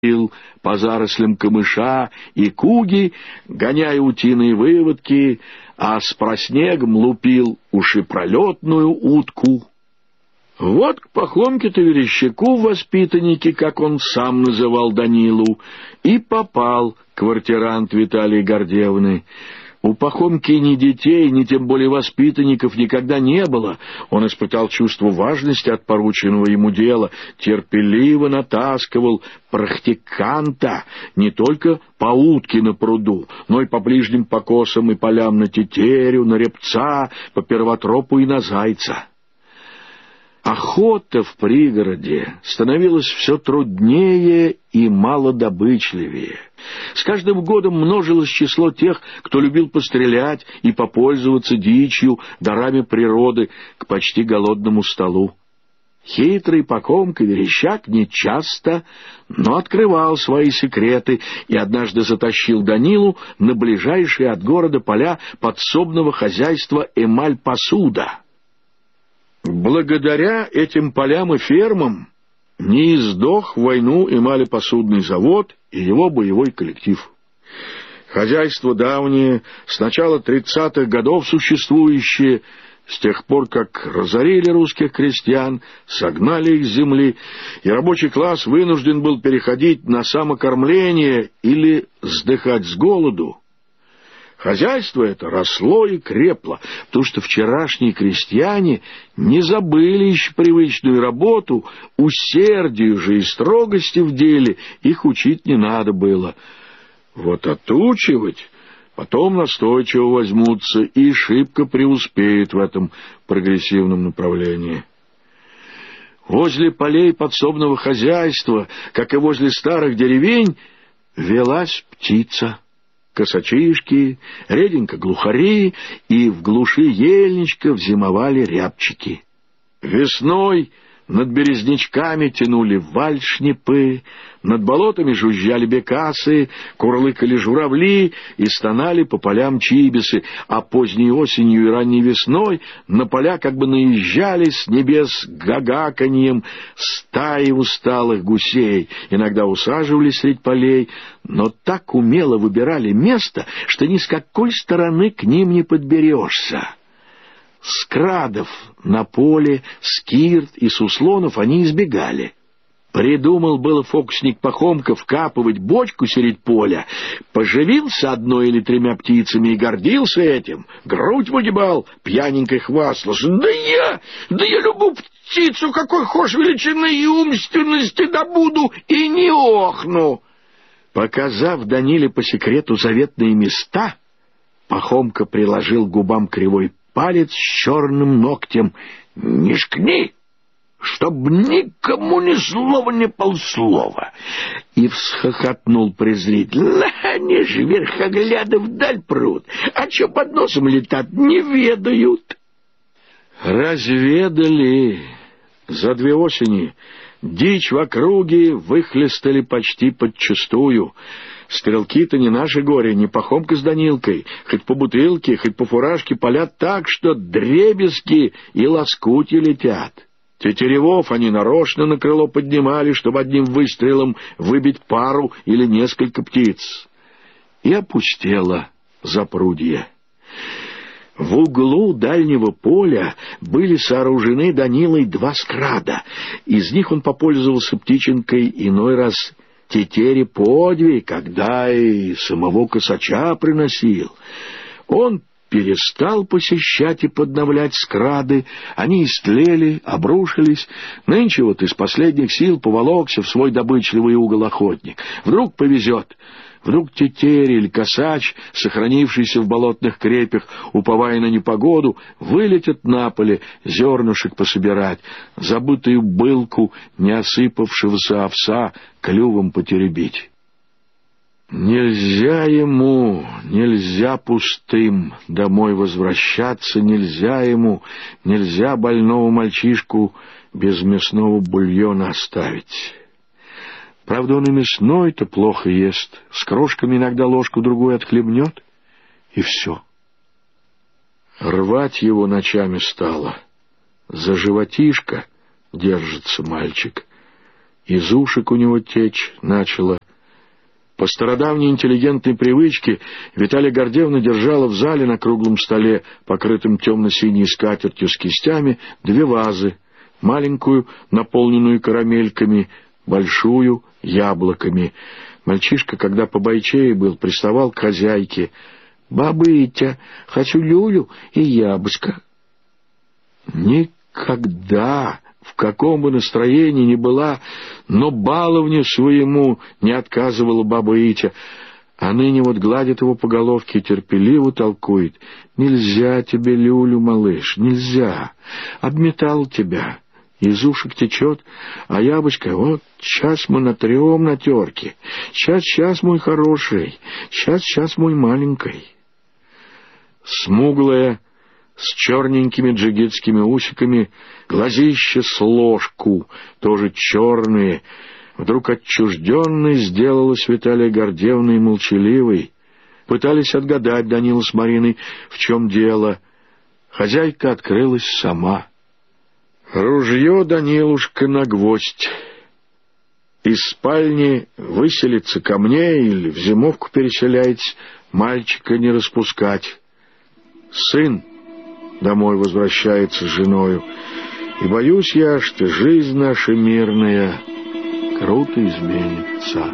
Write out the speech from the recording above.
по зарослям камыша, и Куги, гоняя утиные выводки, а с проснегом лупил ушепролетную утку. Вот к Пахомке-то Верещаку воспитанники, как он сам называл Данилу, и попал квартирант Виталий Гордеевны. У Пахомки ни детей, ни тем более воспитанников никогда не было. Он испытал чувство важности от порученного ему дела, терпеливо натаскивал практиканта не только по утке на пруду, но и по ближним покосам и полям на тетерю, на репца, по первотропу и на зайца. Охота в пригороде становилась все труднее и малодобычливее. С каждым годом множилось число тех, кто любил пострелять и попользоваться дичью, дарами природы, к почти голодному столу. Хитрый Пахомка Верещак нечасто, но открывал свои секреты и однажды затащил Данилу на ближайшие от города поля подсобного хозяйства «Эмаль-посуда». Благодаря этим полям и фермам не издох в войну эмалепосудный завод и его боевой коллектив. Хозяйство давнее, с начала 30-х годов существующее, с тех пор, как разорили русских крестьян, согнали их с земли, и рабочий класс вынужден был переходить на самокормление или сдыхать с голоду. Хозяйство это росло и крепло, потому что вчерашние крестьяне не забыли еще привычную работу, усердию же и строгости в деле их учить не надо было. Вот отучивать потом настойчиво возьмутся и шибко преуспеют в этом прогрессивном направлении. Возле полей подсобного хозяйства, как и возле старых деревень, велась птица. Косачишки, реденько глухари, и в глуши ельничков зимовали рябчики. Весной над березнячками тянули вальшнепы, над болотами жужжали бекасы, курлыкали журавли и стонали по полям чибисы, а поздней осенью и ранней весной на поля как бы наезжали с небес гагаканьем стаи усталых гусей, иногда усаживались средь полей, но так умело выбирали место, что ни с какой стороны к ним не подберешься. Скрадов на поле, скирт и суслонов они избегали. Придумал было фокусник Пахомка вкапывать бочку средь поля, поживился одной или тремя птицами и гордился этим, грудь выгибал, пьяненько хвастался. Да я любую птицу, какой хошь величины и умственности добуду, и не охну. Показав Даниле по секрету заветные места, Пахомка приложил к губам кривой палец с черным ногтем. «Не шкни, чтоб никому ни слова, ни полслова!» И всхохотнул презрительно. «Они же верхогляды вдаль прут, а чё под носом летат, не ведают!» Разведали. За 2 осени дичь в округе выхлестали почти подчистую. Стрелки-то не наше горе, не Пахомка с Данилкой, хоть по бутылке, хоть по фуражке палят так, что дребезги и лоскути летят. Тетеревов они нарочно на крыло поднимали, чтобы одним выстрелом выбить пару или несколько птиц. И опустело запрудье. В углу дальнего поля были сооружены Данилой 2 скрада. Из них он попользовался птиченкой иной раз тетере по 2, когда и самого косача приносил. Он перестал посещать и подновлять скрады, они истлели, обрушились. Нынче вот из последних сил поволокся в свой добычливый угол охотник. Вдруг повезет, вдруг тетерь или косач, сохранившийся в болотных крепях, уповая на непогоду, вылетят на поле зернышек пособирать, забытую былку не осыпавшегося овса клювом потеребить. Нельзя ему, нельзя пустым домой возвращаться, нельзя ему, нельзя больного мальчишку без мясного бульона оставить. Правда, он и мясной-то плохо ест, с крошками иногда ложку-другую отхлебнет, и все. Рвать его ночами стало. За животишко держится мальчик, из ушек у него течь начало. По стародавней интеллигентной привычке Виталия Гордеевна держала в зале на круглом столе, покрытым темно-синей скатертью с кистями, 2 вазы: маленькую, наполненную карамельками, большую — яблоками. Мальчишка, когда побойчее был, приставал к хозяйке: «Бабытя, хочу люлю и яблочко». Никогда, в каком бы настроении ни была, но баловню своему не отказывала баба Итя, а ныне вот гладит его по головке и терпеливо толкует: «Нельзя тебе люлю, малыш, нельзя, обметал тебя, из ушек течет, а яблочко вот сейчас мы натрем на терке, сейчас, мой хороший, сейчас, мой маленький». Смуглая, с черненькими джигитскими усиками, глазища с ложку, тоже черные, вдруг отчужденной сделалась Виталия Гордеевна и молчаливой. Пытались отгадать Данила с Мариной, в чем дело. Хозяйка открылась сама. «Ружье, Данилушка, на гвоздь. Из спальни выселиться ко мне или в зимовку переселяйтесь, мальчика не распускать. Сын домой возвращается с женою, и боюсь я, что жизнь наша мирная круто изменится».